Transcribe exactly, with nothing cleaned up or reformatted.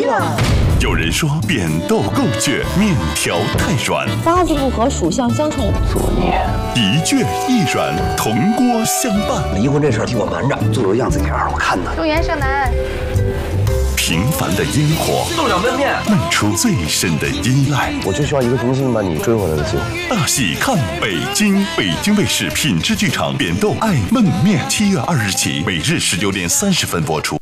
了。 有人说扁豆够倔，面条太软， 八字不合，属相相冲， 作孽。 一倔一软，铜锅相伴。 离婚这事儿替我瞒着，做个样子给二我看呢。 祝愿生男。 平凡的烟火， 豆角焖面， 漫出最深的依赖。 我就需要一个明星把你追回来的机会。 大戏看北京，北京卫视品质剧场扁豆爱焖面，七月二日起，每日十九点三十分播出。